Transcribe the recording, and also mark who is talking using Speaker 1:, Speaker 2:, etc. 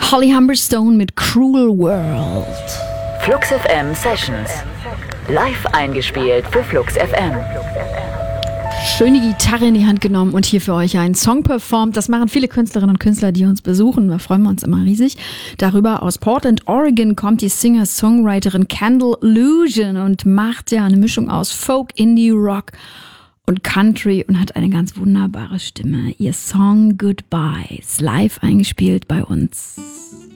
Speaker 1: Holly Humberstone mit Cruel World.
Speaker 2: Flux FM Sessions. Live eingespielt für Flux FM.
Speaker 1: Schöne Gitarre in die Hand genommen und hier für euch einen Song performt. Das machen viele Künstlerinnen und Künstler, die uns besuchen. Da freuen wir uns immer riesig. Darüber aus Portland, Oregon kommt die Singer-Songwriterin Kendall Lusion und macht ja eine Mischung aus Folk, Indie, Rock und Country und hat eine ganz wunderbare Stimme. Ihr Song Goodbye ist live eingespielt bei uns.